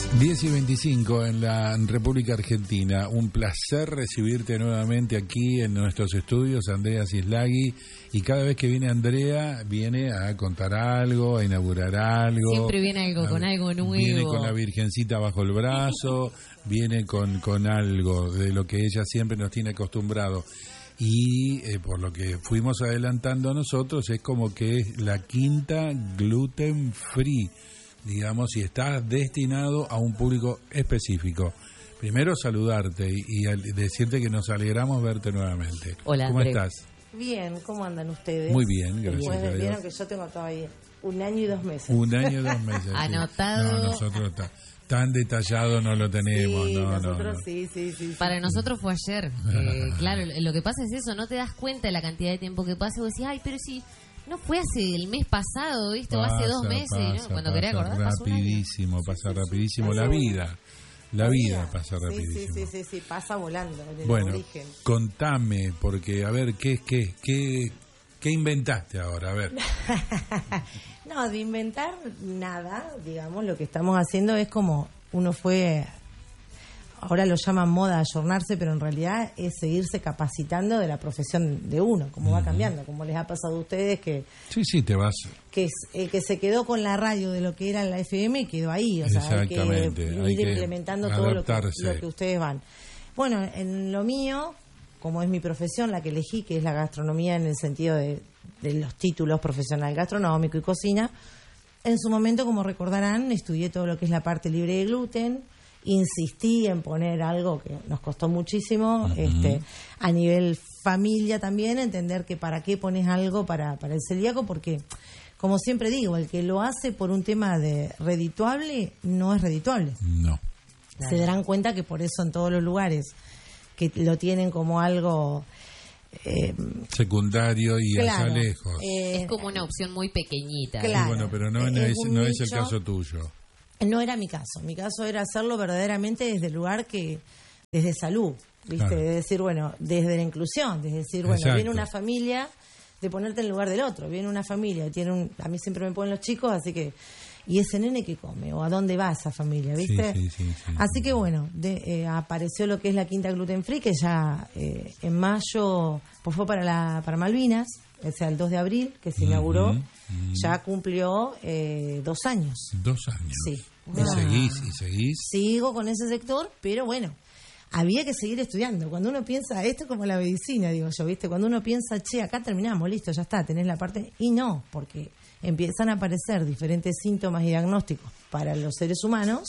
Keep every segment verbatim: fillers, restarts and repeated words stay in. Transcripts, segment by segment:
diez y veinticinco en la República Argentina. Un placer recibirte nuevamente aquí en nuestros estudios, Andrea Cislagui. Y cada vez que viene Andrea, viene a contar algo, a inaugurar algo. Siempre viene algo, a, con algo nuevo. Viene con la Virgencita bajo el brazo, viene con, con algo de lo que ella siempre nos tiene acostumbrado. Y eh, por lo que fuimos adelantando nosotros, es como que es la quinta gluten free, digamos, y está destinado a un público específico. Primero saludarte y, y decirte que nos alegramos verte nuevamente. Hola, ¿cómo André. estás? Bien, ¿cómo andan ustedes? Muy bien, gracias Pues a Dios. vieron que yo tengo todavía un año y dos meses. Un año y dos meses. Anotado. Sí. No, nosotros ta, tan detallado no lo tenemos. Sí, no, nosotros no, no. sí, sí, sí. Para sí. nosotros fue ayer. Eh, claro, lo que pasa es eso, no te das cuenta de la cantidad de tiempo que pasa y vos decís, ay, pero si no fue hace el mes pasado, ¿viste? O hace dos meses, pasa, ¿no? Cuando pasa quería acordar, pasó un año. rapidísimo, pasa Sí, sí, rapidísimo. sí, La pasa vida, la vida pasa Sí, rapidísimo. sí, sí, sí, sí, pasa volando en el Bueno, origen. contame, porque a ver, ¿qué, qué, qué, qué inventaste ahora? A ver. No, de inventar nada, digamos, lo que estamos haciendo es como uno fue, ahora lo llaman moda ayornarse, pero en realidad es seguirse capacitando de la profesión de uno, como va cambiando, como les ha pasado a ustedes que Sí, sí, te vas. que es el que se quedó con la radio de lo que era la F M quedó ahí, o sea, hay que Exactamente, ir hay que implementando todo lo que, adaptarse. lo que ustedes van. Bueno, en lo mío, como es mi profesión, la que elegí, que es la gastronomía en el sentido de, de los títulos profesional gastronómico y cocina, en su momento, como recordarán, estudié todo lo que es la parte libre de gluten, insistí en poner algo que nos costó muchísimo, uh-huh. este, a nivel familia también, entender que para qué pones algo para, para el celíaco, porque, como siempre digo, el que lo hace por un tema de redituable, no es redituable. No. Se darán cuenta que por eso en todos los lugares que lo tienen como algo eh, secundario y claro, allá lejos. Eh, es como una opción muy pequeñita. Claro, bueno, pero no, no, es, es, no es el caso tuyo. No era mi caso. Mi caso era hacerlo verdaderamente desde el lugar que, desde salud, ¿viste? Claro. De decir, bueno, desde la inclusión, es decir, bueno, Exacto. viene una familia, de ponerte en el lugar del otro, viene una familia, tiene un, a mí siempre me ponen los chicos, así que, ¿y ese nene qué come? ¿O a dónde va esa familia? ¿Viste? Sí, sí, sí, sí, así sí. que bueno, de, eh, apareció lo que es la Quinta Gluten Free, que ya eh, en mayo, pues fue para la para Malvinas, o sea, el dos de abril, que se inauguró, uh-huh, uh-huh. ya cumplió eh, dos años. Dos años. Sí. ¿Y Ah. seguís? ¿Y seguís? Sigo con ese sector, pero bueno, había que seguir estudiando. Cuando uno piensa, esto es como la medicina, digo yo, ¿viste? Cuando uno piensa, che, acá terminamos, listo, ya está, tenés la parte... Y no, porque empiezan a aparecer diferentes síntomas y diagnósticos para los seres humanos,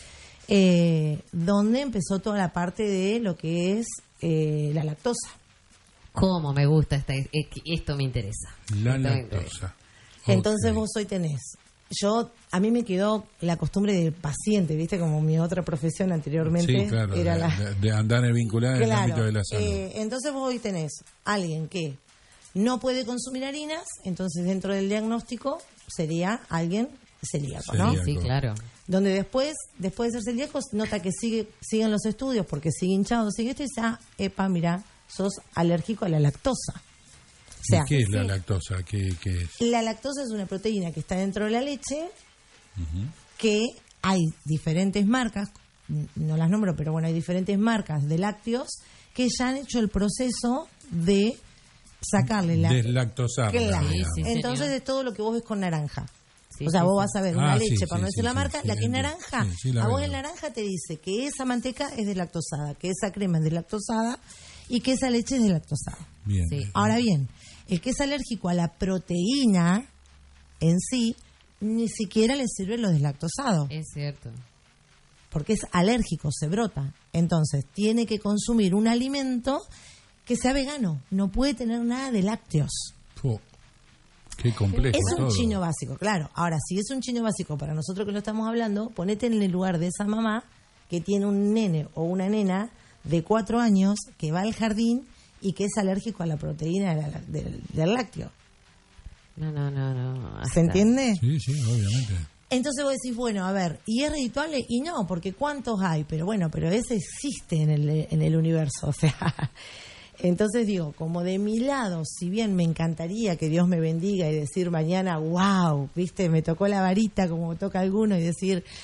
eh, donde empezó toda la parte de lo que es eh, la lactosa. ¿Cómo me gusta esta, esto? Me interesa. La esto lactosa. Entonces Okay. vos hoy tenés... Yo, a mí me quedó la costumbre de paciente, ¿viste? Como mi otra profesión anteriormente. Sí, claro, era de, la... de, de andar vinculada en el ámbito de la salud. Eh, entonces vos hoy tenés alguien que no puede consumir harinas, entonces dentro del diagnóstico sería alguien celíaco, ¿no? Celíaco. Sí, claro. Donde después, después de ser celíaco, nota que sigue siguen los estudios porque sigue hinchado, sigue esto y dice, ah, epa, mira, sos alérgico a la lactosa. O sea, ¿Y qué es la sí. lactosa? ¿Qué, qué es? La lactosa es una proteína que está dentro de la leche, Uh-huh. que hay diferentes marcas, no las nombro, pero bueno, hay diferentes marcas de lácteos que ya han hecho el proceso de sacarle la... Deslactosar. Claro. Sí, sí, Entonces señor. es todo lo que vos ves con naranja. Sí, o sea, sí, vos sí. vas a ver Ah, una sí, leche, sí, para no sí, decir la sí, marca, sí, la que es entiendo. naranja, Sí, sí, la a vos veo. el naranja te dice que esa manteca es deslactosada, que esa crema es deslactosada y que esa leche es deslactosada. Bien. Sí. Ahora bien, el que es alérgico a la proteína en sí, ni siquiera le sirve lo deslactosado, Es cierto. porque es alérgico, se brota. Entonces, tiene que consumir un alimento que sea vegano, no puede tener nada de lácteos. Oh, qué complejo Es un todo. chino básico, claro. Ahora, si es un chino básico para nosotros que lo estamos hablando, ponete en el lugar de esa mamá que tiene un nene o una nena de cuatro años que va al jardín y que es alérgico a la proteína de la- del, del lácteo. No, no, no, no. ¿Se entiende? Sí, sí, obviamente. Entonces vos decís, bueno, a ver, ¿y es redituable? Y no, porque ¿cuántos hay? Pero bueno, pero ese existe en el, en el universo, o sea... Entonces digo, como de mi lado, si bien me encantaría que Dios me bendiga y decir mañana, wow, viste, me tocó la varita como toca alguno y decir,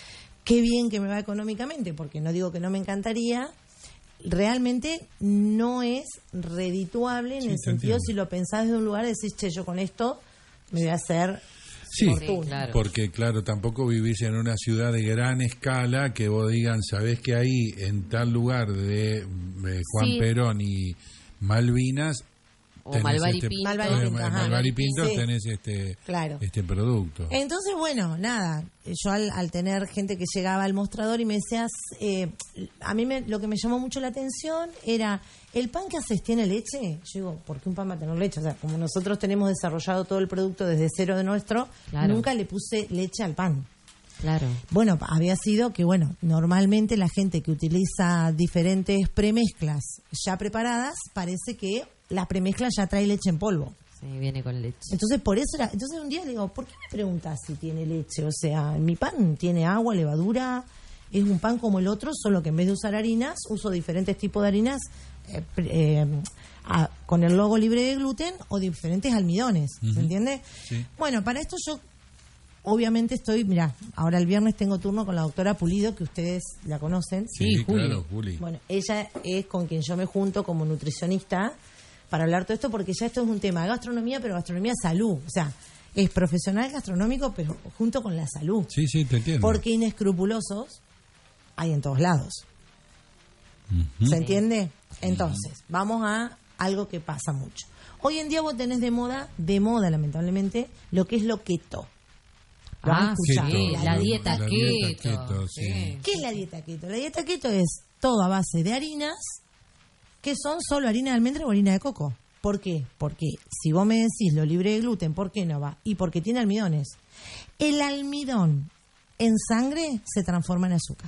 qué bien que me va económicamente, porque no digo que no me encantaría, realmente no es redituable en Sí, el te sentido, entiendo. si lo pensás desde un lugar, decís, che, yo con esto me voy a hacer Sí, fortuna. Sí, claro. porque claro, tampoco vivís en una ciudad de gran escala que vos digan, sabés que ahí en tal lugar de eh, Juan Sí. Perón y Malvinas O tenés Malvar y este- Pinto. Malvar y eh, Pinto, ajá. Malvar y Pinto Sí. tenés este Claro. este producto. Entonces, bueno, nada, yo al, al tener gente que llegaba al mostrador y me decías, eh, a mí me, lo que me llamó mucho la atención era, ¿el pan que haces tiene leche? Yo digo, ¿por qué un pan va a tener leche? O sea, como nosotros tenemos desarrollado todo el producto desde cero de nuestro, Claro. nunca le puse leche al pan. Claro. Bueno, había sido que, bueno, normalmente la gente que utiliza diferentes premezclas ya preparadas, parece que la premezcla ya trae leche en polvo. Sí, viene con leche. Entonces, por eso era, entonces un día le digo, ¿por qué me preguntas si tiene leche? O sea, mi pan tiene agua, levadura, es un pan como el otro, solo que en vez de usar harinas, uso diferentes tipos de harinas eh, pre- eh, a- con el logo libre de gluten o diferentes almidones, ¿se Ujú. entiende? Sí. Bueno, para esto yo obviamente estoy, mira, ahora el viernes tengo turno con la doctora Pulido, que ustedes la conocen. Sí, Juli. claro, Juli. Bueno, ella es con quien yo me junto como nutricionista para hablar todo esto, porque ya esto es un tema de gastronomía, pero gastronomía salud. O sea, es profesional gastronómico, pero junto con la salud. Sí, sí, te entiendo. Porque inescrupulosos hay en todos lados. Ujú. ¿Se entiende? Entonces, vamos a algo que pasa mucho. Hoy en día vos tenés de moda, de moda lamentablemente, lo que es lo keto. ¿Lo has Ah, escuchado? sí, La la dieta. dieta La dieta keto. keto, sí. ¿Qué es la dieta keto? La dieta keto es todo a base de harinas que son solo harina de almendra o harina de coco. ¿Por qué? Porque si vos me decís lo libre de gluten, ¿por qué no va? Y porque tiene almidones. El almidón en sangre se transforma en azúcar.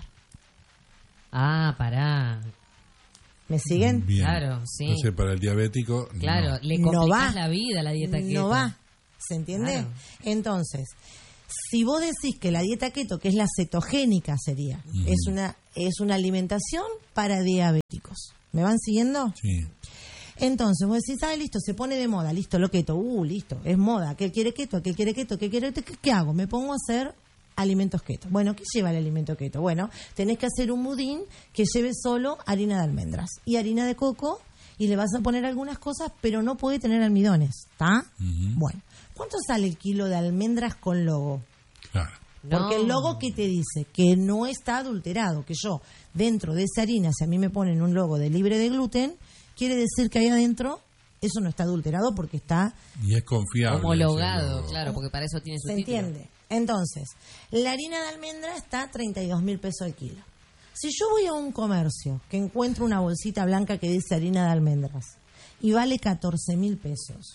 Ah, pará. ¿Me siguen? Bien. Claro, sí. Entonces, para el diabético, no. Claro, le No complicás va. la vida a la dieta keto. No va. ¿Se entiende? Claro. Entonces, si vos decís que la dieta keto, que es la cetogénica sería, Ujú. es una es una alimentación para diabéticos. ¿Me van siguiendo? Sí. Entonces, vos decís, ah, listo, se pone de moda, listo, lo keto, uh, listo, es moda, aquel quiere keto, aquel quiere keto, aquel quiere keto, ¿qué, qué hago? Me pongo a hacer alimentos keto. Bueno, ¿qué lleva el alimento keto? Bueno, tenés que hacer un budín que lleve solo harina de almendras y harina de coco y le vas a poner algunas cosas, pero no puede tener almidones, ¿está? Ujú. Bueno, ¿cuánto sale el kilo de almendras con logo? Claro. No. Porque el logo que te dice que no está adulterado, que yo dentro de esa harina, si a mí me ponen un logo de libre de gluten, quiere decir que ahí adentro eso no está adulterado porque está, Y es confiable. Homologado, ese claro, porque para eso tiene su ¿se título. entiende? Entonces, la harina de almendra está a treinta y dos mil pesos al kilo. Si yo voy a un comercio que encuentro una bolsita blanca que dice harina de almendras y vale catorce mil pesos,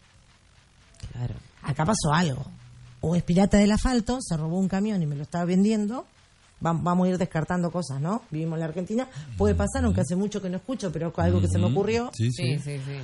Claro. acá pasó algo. O es pirata del asfalto, se robó un camión y me lo estaba vendiendo. Va- Vamos a ir descartando cosas, ¿no? Vivimos en la Argentina. Puede pasar, aunque hace mucho que no escucho, pero algo que se me Ujú. ocurrió. Sí, sí. Sí, sí, sí.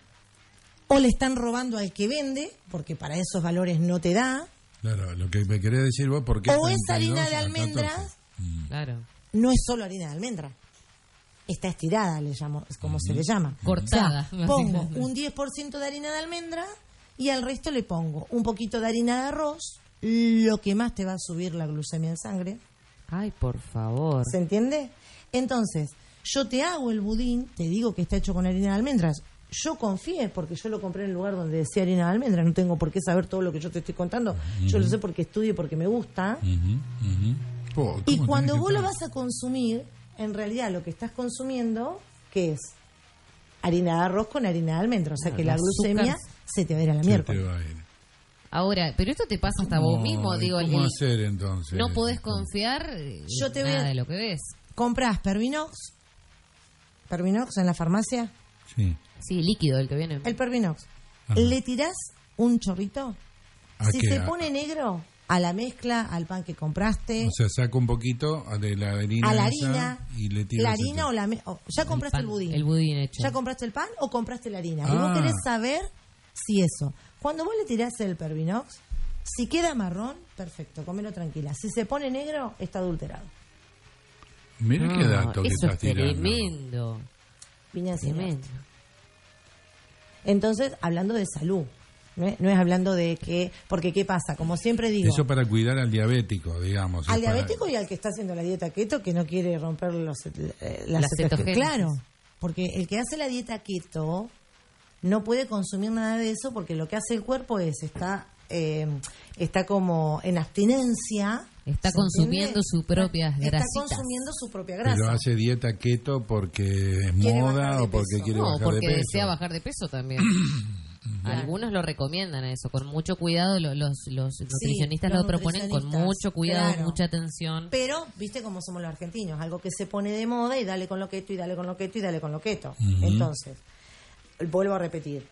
O le están robando al que vende, porque para esos valores no te da. Claro, lo que me querés decir vos, ¿por qué O es treinta y dos harina de a almendras, catorce? Mm. Claro. no es solo harina de almendra. Está estirada, le llamo, es como se le llama. Cortada. O sea, pongo un diez por ciento de harina de almendra y al resto le pongo un poquito de harina de arroz, lo que más te va a subir la glucemia en sangre. Ay, por favor. ¿Se entiende? Entonces, yo te hago el budín, te digo que está hecho con harina de almendras. Yo confié porque yo lo compré en el lugar donde decía harina de almendras. No tengo por qué saber todo lo que yo te estoy contando. Yo lo sé porque estudio y porque me gusta. Ujú, ujú. Po, Y ¿cómo cuando tenés vos que lo estar? vas a consumir, en realidad lo que estás consumiendo, ¿qué es? Harina de arroz con harina de almendras. O sea Claro, que el la azúcar glucemia se te va a ir a la Se te miércoles. va a ir. Ahora, pero esto te pasa hasta vos ¿Cómo- mismo, digo, ¿Cómo el- hacer entonces? no podés confiar eh, Yo te voy nada a- de lo que ves. Compras Pervinox. Pervinox en la farmacia. Sí. Sí, líquido el que viene. El Pervinox. Ajá. Le tirás un chorrito. ¿A Si qué? se ¿A- pone negro, a la mezcla, al pan que compraste, O sea, saca un poquito de la harina a la esa harina, y le tiras la ese- harina o la... me- o- ¿Ya compraste el, pan, budín? El budín hecho. ¿Ya compraste el pan o compraste la harina? Y Ah. vos querés saber si eso. Cuando vos le tirás el Pervinox, si queda marrón, perfecto, comelo tranquila. Si se pone negro, está adulterado. Mira qué No, dato que eso estás es tirando. tremendo. Piña sin Tremendo. arte. Entonces, hablando de salud, No es, no es hablando de que, porque ¿qué pasa? Como siempre digo, eso para cuidar al diabético, digamos. al es para- diabético y al que está haciendo la dieta keto, que no quiere romper los, eh, las Las cetoge- cetogénesis. Claro, porque el que hace la dieta keto no puede consumir nada de eso, porque lo que hace el cuerpo es, está, eh, está como en abstinencia. Está ¿se consumiendo entiende? sus propias Está grasitas. consumiendo su propia grasa. Pero hace dieta keto porque es Quiere bajar moda de o porque peso. quiere No, bajar porque de peso. desea bajar de peso también. Algunos lo recomiendan eso, con mucho cuidado, lo- los, los nutricionistas los lo proponen con nutricionistas, mucho cuidado, claro. mucha atención. Pero, viste cómo somos los argentinos, algo que se pone de moda y dale con lo keto y dale con lo keto y dale con lo keto. Ujú. Entonces, vuelvo a repetir,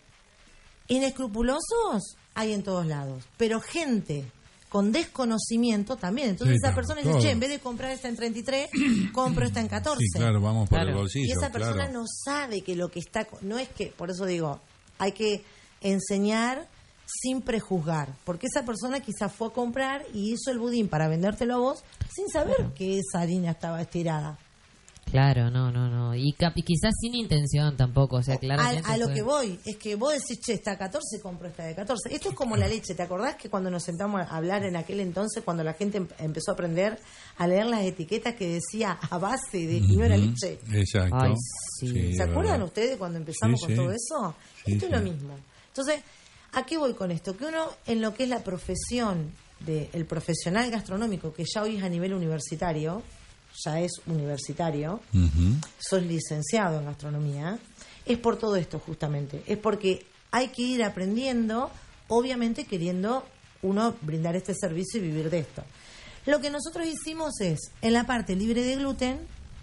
inescrupulosos hay en todos lados, pero gente con desconocimiento también. Entonces Sí, esa claro, persona dice, todo. che, en vez de comprar esta en treinta y tres, compro esta en catorce. Sí, claro, vamos por Claro. el bolsillo. Y esa persona claro. no sabe que lo que está... No es que, por eso digo, hay que enseñar sin prejuzgar. Porque esa persona quizás fue a comprar y hizo el budín para vendértelo a vos sin saber que esa harina estaba estirada. Claro, no, no, no. Y, cap- y quizás sin intención tampoco, o sea, claramente. A, a lo fue- que voy, es que vos decís, che, está a catorce, compro esta de catorce. Esto es como la leche. ¿Te acordás que cuando nos sentamos a hablar en aquel entonces, cuando la gente em- empezó a aprender a leer las etiquetas que decía a base de que no era Ujú. leche? Exacto. Ay, sí. Sí, ¿Se es acuerdan verdad. ustedes cuando empezamos Sí, con sí. todo eso? Sí, Esto sí. es lo mismo. Entonces, ¿a qué voy con esto? Que uno, en lo que es la profesión del profesional gastronómico, que ya hoy es a nivel universitario, ya es universitario, Ujú. sos licenciado en gastronomía, es por todo esto justamente. Es porque hay que ir aprendiendo, obviamente queriendo uno brindar este servicio y vivir de esto. Lo que nosotros hicimos es, en la parte libre de gluten,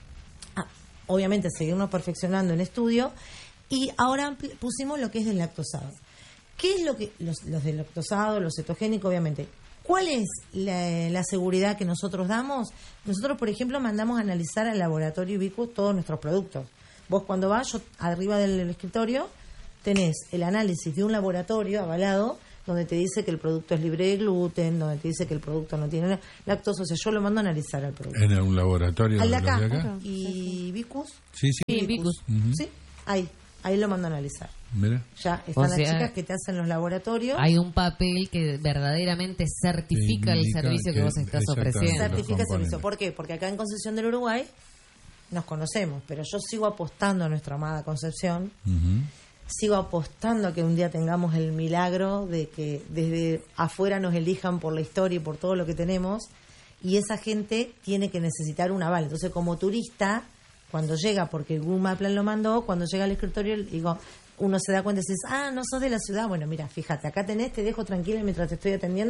ah, obviamente seguirnos perfeccionando en estudio, y ahora ampli- pusimos lo que es del lactosado. ¿Qué es lo que los, los del lactosado, los cetogénicos, obviamente? ¿Cuál es la, la seguridad que nosotros damos? Nosotros, por ejemplo, mandamos a analizar al laboratorio Vicus todos nuestros productos. Vos cuando vas, yo, arriba del escritorio, tenés el análisis de un laboratorio avalado, donde te dice que el producto es libre de gluten, donde te dice que el producto no tiene la- lactosa. O sea, yo lo mando a analizar al producto. En un laboratorio Al de de los acá. de acá. Y Vicus. Sí, sí. Sí, Vicus. Ujú. Sí, ahí. Ahí lo mando a analizar. Mira. Ya están O las sea, chicas que te hacen los laboratorios. Hay un papel que verdaderamente certifica el indica servicio que, que- vos estás exactamente. ofreciendo. Certifica el componentes. servicio. ¿Por qué? Porque acá en Concepción del Uruguay nos conocemos, pero yo sigo apostando a nuestra amada Concepción, Ujú. sigo apostando a que un día tengamos el milagro de que desde afuera nos elijan por la historia y por todo lo que tenemos, y esa gente tiene que necesitar un aval. Entonces, como turista, cuando llega, porque el Google Maps lo mandó, cuando llega al escritorio, digo, uno se da cuenta y dice, ah, no sos de la ciudad, bueno, mira, fíjate, acá tenés, te dejo tranquila mientras te estoy atendiendo.